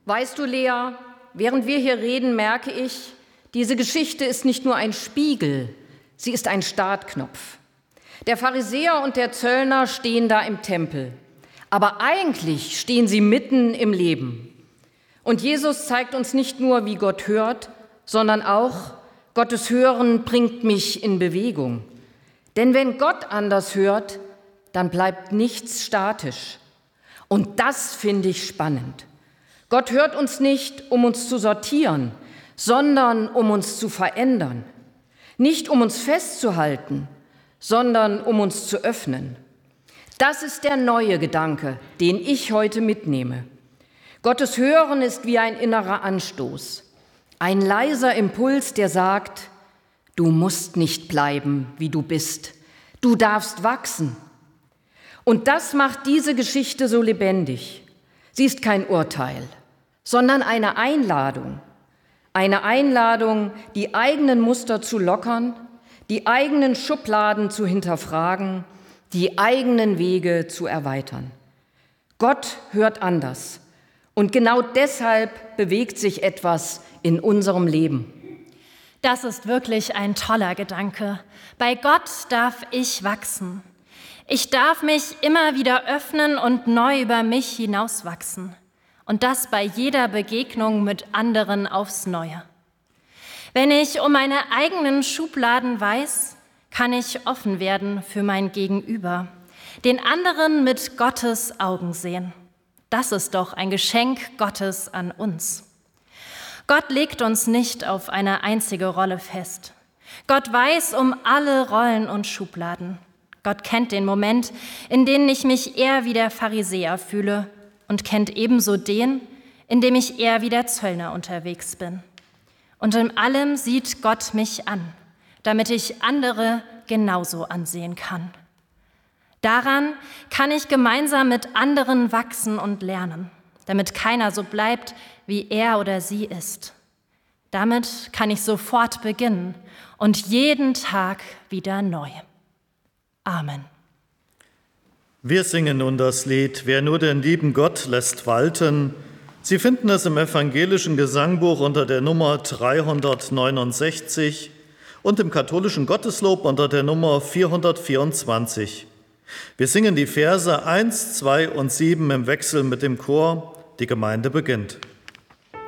Weißt du, Lea, während wir hier reden, merke ich, diese Geschichte ist nicht nur ein Spiegel, sie ist ein Startknopf. Der Pharisäer und der Zöllner stehen da im Tempel, aber eigentlich stehen sie mitten im Leben. Und Jesus zeigt uns nicht nur, wie Gott hört, sondern auch, Gottes Hören bringt mich in Bewegung. Denn wenn Gott anders hört, dann bleibt nichts statisch. Und das finde ich spannend. Gott hört uns nicht, um uns zu sortieren, sondern um uns zu verändern. Nicht um uns festzuhalten, sondern um uns zu öffnen. Das ist der neue Gedanke, den ich heute mitnehme. Gottes Hören ist wie ein innerer Anstoß, ein leiser Impuls, der sagt, du musst nicht bleiben, wie du bist, du darfst wachsen. Und das macht diese Geschichte so lebendig. Sie ist kein Urteil, sondern eine Einladung, die eigenen Muster zu lockern, die eigenen Schubladen zu hinterfragen, die eigenen Wege zu erweitern. Gott hört anders. Und genau deshalb bewegt sich etwas in unserem Leben. Das ist wirklich ein toller Gedanke. Bei Gott darf ich wachsen. Ich darf mich immer wieder öffnen und neu über mich hinauswachsen. Und das bei jeder Begegnung mit anderen aufs Neue. Wenn ich um meine eigenen Schubladen weiß, kann ich offen werden für mein Gegenüber, den anderen mit Gottes Augen sehen. Das ist doch ein Geschenk Gottes an uns. Gott legt uns nicht auf eine einzige Rolle fest. Gott weiß um alle Rollen und Schubladen. Gott kennt den Moment, in dem ich mich eher wie der Pharisäer fühle und kennt ebenso den, in dem ich eher wie der Zöllner unterwegs bin. Und in allem sieht Gott mich an, damit ich andere genauso ansehen kann. Daran kann ich gemeinsam mit anderen wachsen und lernen, damit keiner so bleibt, wie er oder sie ist. Damit kann ich sofort beginnen und jeden Tag wieder neu. Amen. Wir singen nun das Lied »Wer nur den lieben Gott lässt walten«. Sie finden es im evangelischen Gesangbuch unter der Nummer 369 und im katholischen Gotteslob unter der Nummer 424. Wir singen die Verse 1, 2 und 7 im Wechsel mit dem Chor. Die Gemeinde beginnt.